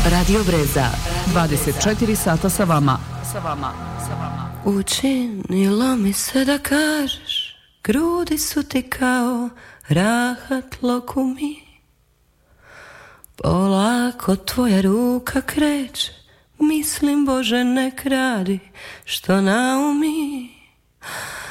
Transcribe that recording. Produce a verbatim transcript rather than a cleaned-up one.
Radio Breza, dvadeset četiri sata sa vama. Sa vama, sa vama. Učinilo mi se da kažeš, grudi su ti kao rahat lokumi. Polako tvoja ruka kreće, mislim Bože nek radi što naumi.